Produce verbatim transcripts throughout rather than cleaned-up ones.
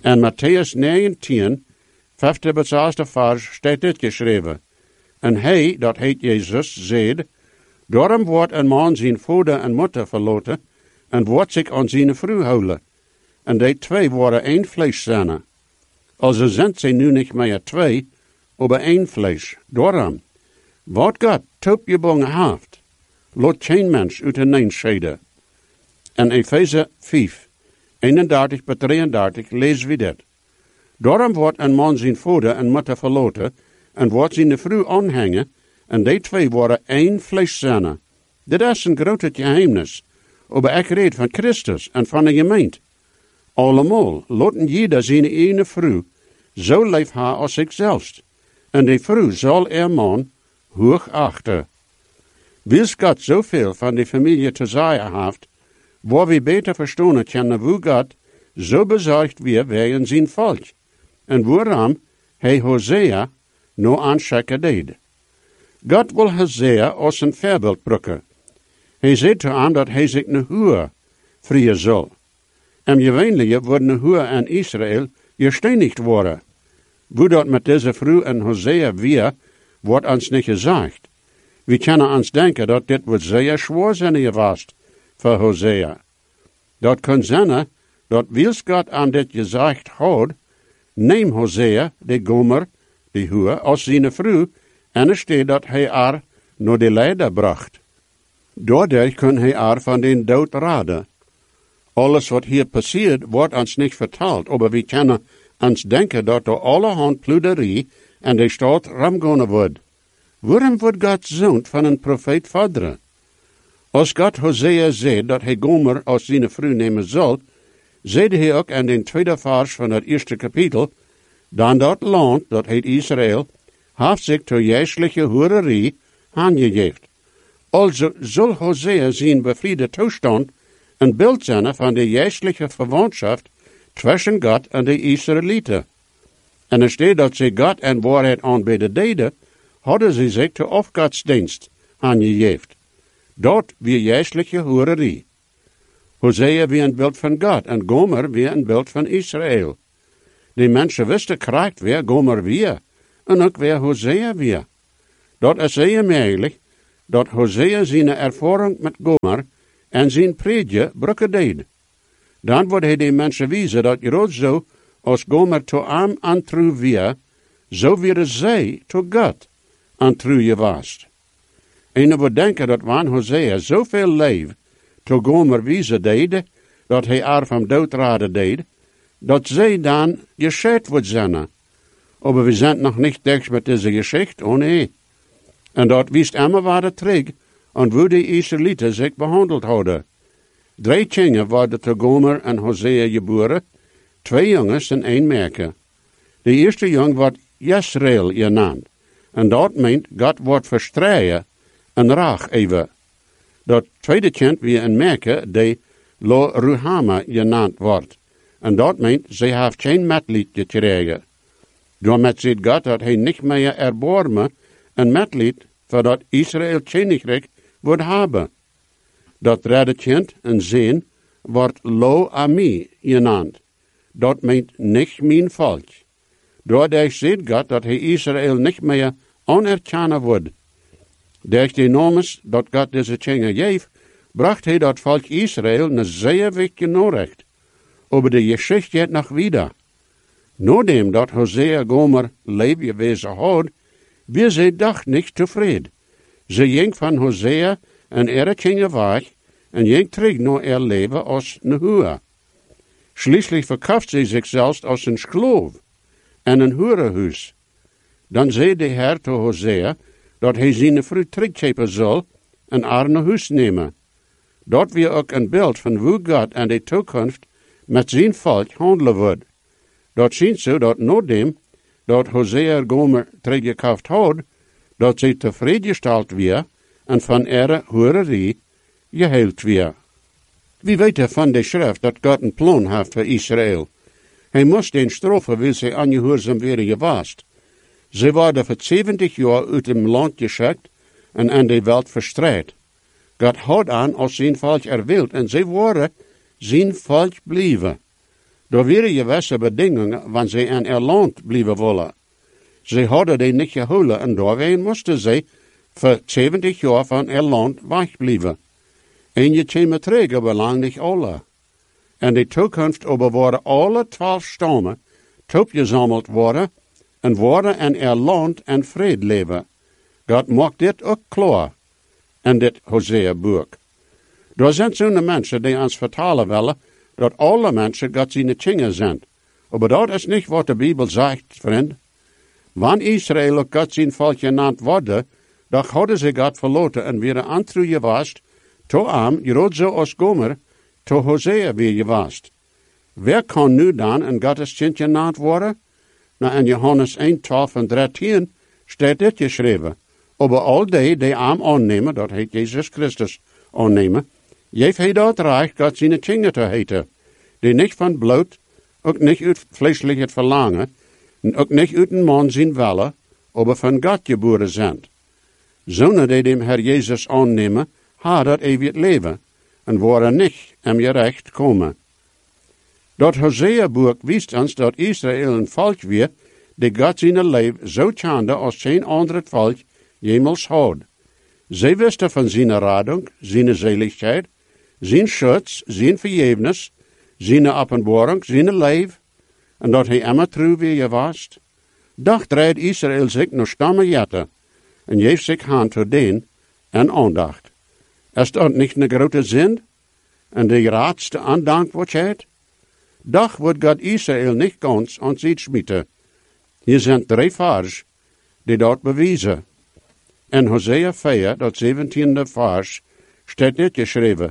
En Matthäus negentien, vijfde tot zesde vers, staat dit geschreven. En hij, dat heet Jezus, zeid, daarom wordt een man zijn vader en moeder verlaten, en wordt zich aan zijn vrouw houden. En die twee worden één vlees zijn. Also zijn ze nu niet meer twee, maar één vlees. Daarom, wat God toepgebonden heeft, laat geen mens uit de neem scheiden. En Efeze vijf, eenendertig tot drieëndertig, lezen we dit. Daarom wordt een man zijn vader en moeder verlaten, en wordt zijn vrouw aanhangen, en die twee worden één vlees zijn. Dit is een groot geheimnis, maar ik reed van Christus en van de gemeente. Allemaal laten jeder zijn ene vrouw zo lief haar als zichzelf, en die vrouw zal er man hoog achten. Wils God zoveel van die familie te zeggen heeft, waar we beter verstaan kunnen hoe God zo bezorgd weer wegen zijn volk, en waarom hij Hosea no aanschakken deed. God wil Hosea als een voorbeeld brukken. Hij zei te hem dat hij zich een hoer vrieën zal. En gewöhnlich worden een hoer in Israël gesteinigd worden. Hoe dat met deze vrouw en Hosea weer, wordt ons niet gezegd. We kunnen ons denken dat dit wordt zeer zwaar zijn geweest voor Hosea. Dat kan zijn dat wils God aan dit gezegd houdt, neem Hosea, de gomer, die hoer, als zijn vrouw, en er staat dat hij haar naar de leider bracht. Doordat kon hij haar van den dood raden. Alles wat hier passiert, wordt ons niet verteld, maar we kunnen ons denken dat door allerhand ploederie en de stad ramgonen wordt. Waarom wordt God zoon van een profeet vaderen? Als God Hosea zei dat hij Gomer als zijn vrouw nemen zal, zei hij ook in de tweede vers van het eerste kapitel, dan dat land, dat heet Israël, heeft zich door jeugdliche hoererie aangegeven. Also zal Hosea zijn bevriende toestand een beeld zijn van de jeugdliche verwantschap tussen God en de Israëlieten. En er staat dat ze God en waarheid aanbidden deden, hadden ze zich de afgodsdienst aangegeven. Dat weer jeugdliche hoererie. Hosea weer een beeld van God en Gomer weer een beeld van Israël. Die mensen wisten krijgt weer Gomer weer en ook weer Hosea weer. Dat is zeer mogelijk dat Hosea zijn ervaring met Gomer en zijn predje brukken deed. Dan wordt hij de mensen wijzen dat je zo als Gomer to hem antrouw weer, zo weer zij to God antrouw je was. En we denken dat wanneer Hosea zoveel leef to Gomer wijzen deed, dat hij haar van dood raden deed, dat zij dan gescheid wordt zijn. Maar we zijn nog niet dicht met deze geschichte, oh nee. En dat wist immer waar terug en hoe de Israëlieten zich behandeld hadden. Drie kinderen worden te Gomer en Hosea geboren, twee jongens en één meisje. De eerste jong wordt Jezreel genaamd, en dat meent God wordt verstrijden en raag even. Dat tweede kind weer een meisje die Lo Ruhama genaamd wordt, en dat meent ze heeft geen metlied gekregen. Daarmee ziet God dat hij niet meer erbarmen en metlied voor dat Israël koninkrijk wordt hebben. Dat derde kind, een zin, wordt Lo Ami genaamd. Dat meent niet mijn volk. Doordat ziet God dat hij Israël niet meer anerkennen wordt. Door de nomes dat God deze kinderen geeft, bracht hij dat volk Israël een zeer wichtige nachricht. Maar de geschichte gaat nog wieder. Nadat dat Hosea Gomer leef gewezen had, weer zij doch niet tevreden. Ze ging van Hosea en ihre kinderen weg en ging terug naar haar leven als een hoer. Schließlich verkauft ze zichzelf als een slaaf en een hoerenhuis. Dan zei de Heer te Hosea dat hij zijn vrouw teruggeven zal en haar naar huis nemen. Dat weer ook een beeld van hoe God in de toekomst met zijn volk handelen wordt. Dat ziet zo dat nadat dat Hosea Gomer teruggekauft had, dat ze tevreden gesteld weer en van ihre hoererie geheeld weer. We weten van de schrift dat God een plan heeft voor Israël. Hij moest den straffen, wil ze aangehoorzaam werden geweest. Ze worden voor zeventig jaar uit het land geschikt en aan de wereld verstrekt. God had aan als zijn volk erwild en ze waren zijn volk blijven. Door weer gewisse bedingingen, wanneer ze in er land blijven willen. Ze hadden die niet gehouden en doorheen moesten ze voor zeventig jaar van er land wegblijven. En je kwam terug over lang niet alle. En de toekomst over worden alle twaalf stammen toepgezameld worden en worden in er land en vrede leven. God maakt dit ook klaar in dit Hosea-boek. Er zijn zo'n mensen die ons vertalen willen dat alle mensen God zijn kinderen zijn. Maar dat is niet wat de Bijbel zegt, vriend. Wanneer Israël ook God zijn volk genannt worden, dan hadden ze God verloten en weer aan je was, to am, je zo als Gomer, to Hosea weer je was. Wer kan nu dan een Gottes kind genannt worden? Nou, in Johannes één, twaalf en dertien staat dit geschreven. Over al die die am aannemen, dat heet Jezus Christus aannemen, heeft hij dat recht God zijn kinderen te heten, die niet van bloed, ook niet uit vleeselijk het verlangen, en ook niet uit een man zijn willen, maar van God geboren zijn. Zonen die dem Herr Jezus aannemen, ha dat eeuwig leven, en worden niet hem gerecht komen. Dat Hosea-boek wijst ons dat Israël een volk weer, die God zijn leven zo tjande als geen ander volk jemals had. Zij wisten van zijn radung, zijn zeligheid, zijn schutz, zijn vergevenis, zijn openbaring, zijn leven, en dat hij immer trouw weer je was. Dag draait Israël zich naar stammen jatten, en geeft zich hand tot dien en aandacht. Is dat niet een grote zin, en de raadste aandankwoordheid? Dag wordt God Israël niet gans aan zich smieten. Hier zijn drie vers die dat bewijzen. In Hosea vier, dat zeventiende vers, staat dit geschreven.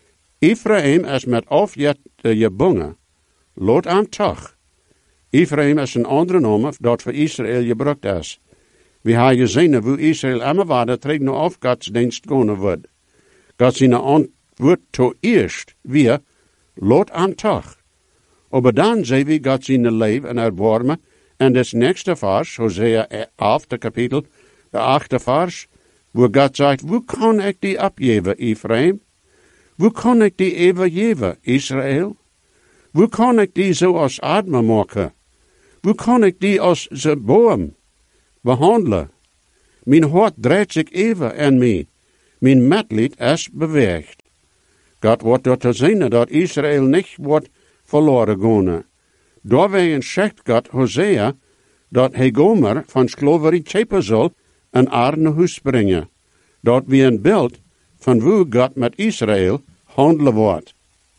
Ephraim is met afjette gebongen, lood aan toch. Ephraim is een andere naam dat voor Israël gebruikt is. We hebben gezien hoe Israël immer waarde terug naar afgodsdienst gaan wordt. God zijn antwoord to eerst weer, lood aan toch. Maar dan zien we God zijn leven en erbarmen, en das nächste vers, Hosea elf, kapitel, de achte vers, wo God zegt, hoe kan ik die opgeven, Ephraim? Hoe kan ik die even geven, Israël? Hoe kan ik die zo als adem maken? Hoe kan ik die als ze boom behandelen? Mijn hart draait zich even in mij. Mijn medlied is beweegt. God wordt door te zien dat Israël niet wordt verloren gaan. Doorwegen zegt God Hosea dat hij Gomer van slaverie schepen zal en haar naar huis brengen. Dat wie een beeld van hoe God met Israël handelen wordt.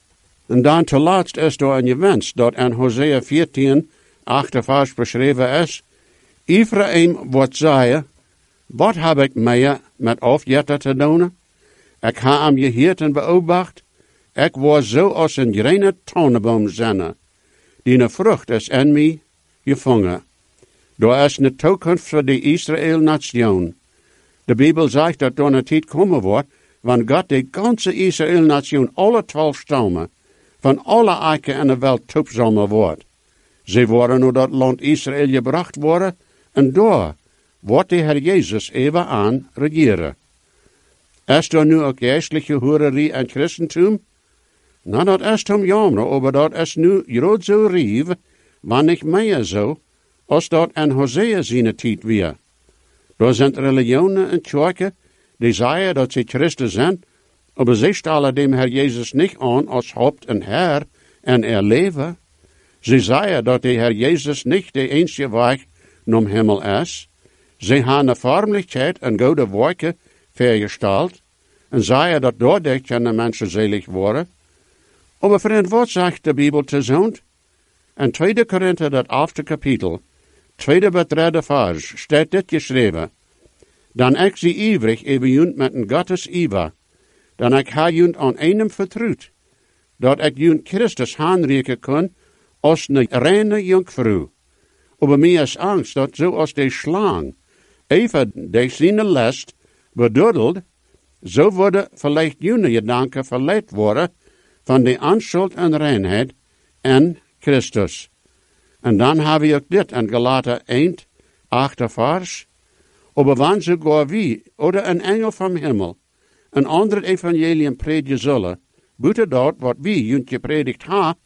En dan te laatst is er een gewens dat in Hosea veertien, acht vers beschreven is. Ephraim wordt zeggen, wat heb ik meer met afjetten te doen? Ik heb hem gehoord en beobacht. Ik was zo als een grene tonnenboom zinnen. Die vrucht is in mij gevangen. Daar is een toekomst voor de Israël-nation. De Bijbel zegt dat er een tijd komen wordt, wanneer God de ganze Israël-nation, alle twaalf stammen, van alle eiken in de wereld toepzamelen wordt. Ze worden naar dat land Israël gebracht worden, en daar wordt de Heer Jezus even aan regeren. Is er nu ook geestelijke hoererie en christentum? Nou, dat is hem jammer, maar dat is nu groot zo rief, wanneer niet meer zo, als dat in Hosea zijn tijd weer. Er zijn religionen en kerken die zeggen dat ze Christen zijn, maar ze stellen dem Herr Jezus niet aan als Haupt en Herr en er leven. Ze zeggen dat de Herr Jezus niet de enige weg naar Himmel is. Ze hebben een vormelijkheid en goede werken vergesteld en zeggen dat doordat kunnen mensen zelig worden. Maar vriend, wat zegt de Bijbel te zo'n? In tweede Korinther, dat elfde kapitel, tweede bij derde vers, staat dit geschreven. Dan ik zie ivrig even junt met een Gottes iver, dan ik ha junt aan einem vertrouwd, dat ik junt Christus aanreiken kan als een reine jonkvrouw. Aber mir is angst dat zoals de slang even de zijn lest bedoddelt, zo worden vielleicht jullie gedanken verleid worden van de aanschuld en reinheid en Christus. En dan hebben we ook dit in Galater één, acht vers. Aber wanneer sogar wie oder een engel van Himmel een ander evangelium predigen zullen, buiten dat wat wie junt gepredigt ha,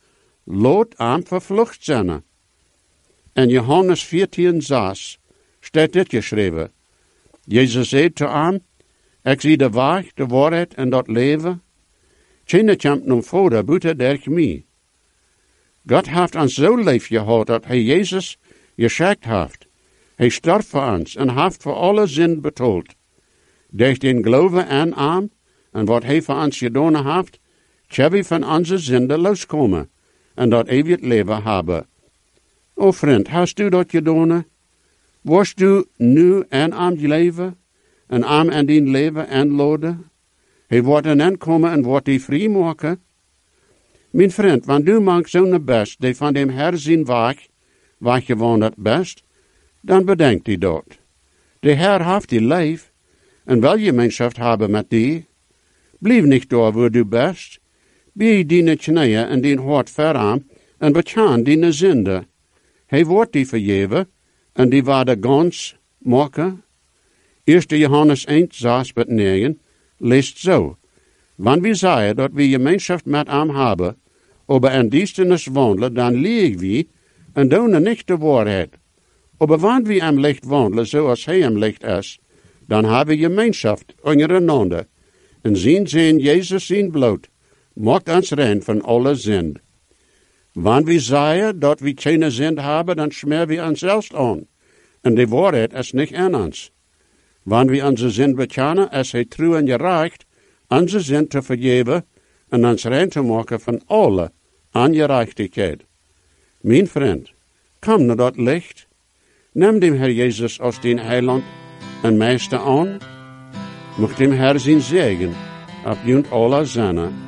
Lot am vervlucht zijn. En Johannes veertien zes staat dit geschreven. Jezus zei te hem, ik zie de weg, de waarheid en dat leven. Geen komt nog voor buiten durch mij. God heeft ons zo lief gehad dat hij Jezus geschickt heeft. Hij stierf voor ons en heeft voor alle zin betaald. Durch den geloven aan hem en wat hij voor ons gedaan heeft, kunnen we van onze zinden loskomen en dat eeuwig leven hebben. O vriend, hast du dat gedaan? Was du nu aan hem leven en hem aan din leven aanladen? Hij wordt een aankomen en wordt die vrij maken. Mijn vriend, wanneer du mank zo'n best, die van dem Herr zijn weg, weggewandeld best, dan bedenk die dat. De Herr heeft die leef, en wil je gemeenschap hebben met die. Blijf niet daar waar du best. Bij die knieën en die hart veraan, en bekaan die zinde. Hij wordt die vergeven, en die waarde gans maken. Eerste Johannes één, zes tot negen, leest zo. Wanneer we zeggen dat we gemeenschap met hem hebben, aber in duisternis wandelen, dan liegen we en doen niet de waarheid. Aber wanneer we am licht wandelen, zoals hij am licht is, dan hebben we gemeenschap ondereinander. En zien zijn Jezus zijn bloed, maakt ons rein van alle zin. Wanneer we zeggen dat we geen zin hebben, dan smeren we ons zelfs aan. En de waarheid is niet in ons. Wanneer we onze zin bekennen, is hij trouw en gerecht, onze zin te vergeven en ons rein te maken van alle ongerechtigheid. Mijn vriend, kom naar dat licht. Neem dem Herr Jezus als den Heiland en Meester aan. Mocht dem Herr zijn zegen op junt alle zinnen.